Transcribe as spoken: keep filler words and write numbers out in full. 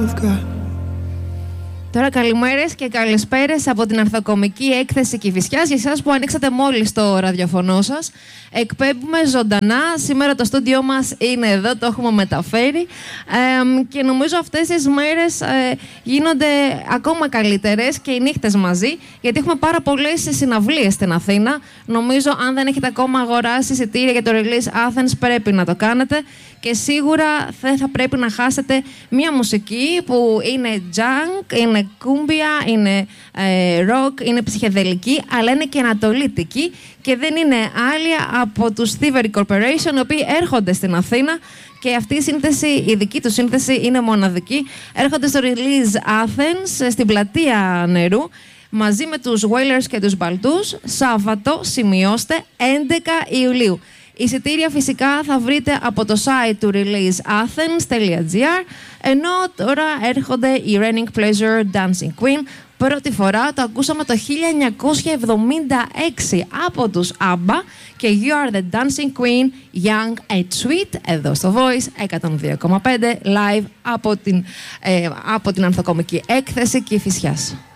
we've got. Τώρα καλημέρες και καλησπέρες από την Ανθοκομική Έκθεση Κηφισιάς για εσάς που ανοίξατε μόλις το ραδιοφωνό σας. Εκπέμπουμε ζωντανά. Σήμερα το στούντιό μας είναι εδώ, το έχουμε μεταφέρει. Ε, και νομίζω αυτές τις μέρες ε, γίνονται ακόμα καλύτερες και οι νύχτες μαζί, γιατί έχουμε πάρα πολλές συναυλίες στην Αθήνα. Νομίζω αν δεν έχετε ακόμα αγοράσει εισιτήρια για το Release Athens πρέπει να το κάνετε. Και σίγουρα δεν θα πρέπει να χάσετε μια μουσική που είναι junk, είναι κούμπια, είναι ε, rock, είναι ψυχεδελική, αλλά είναι και ανατολίτικη και δεν είναι άλλη από τους Thievery Corporation, οι οποίοι έρχονται στην Αθήνα και αυτή η σύνθεση, η δική του σύνθεση είναι μοναδική. Έρχονται στο Release Athens, στην Πλατεία Νερού, μαζί με τους Wailers και τους Μπαλτούς, Σάββατο, σημειώστε, έντεκα Ιουλίου. Εισιτήρια φυσικά θα βρείτε από το site του release athens τελεία gr, ενώ τώρα έρχονται οι Raining Pleasure Dancing Queen. Πρώτη φορά το ακούσαμε το χίλια εννιακόσια εβδομήντα έξι από τους ABBA και You Are The Dancing Queen, Young and Sweet, εδώ στο Voice εκατόν δύο κόμμα πέντε, live από την, ε, από την Ανθοκομική Έκθεση Κηφισιάς.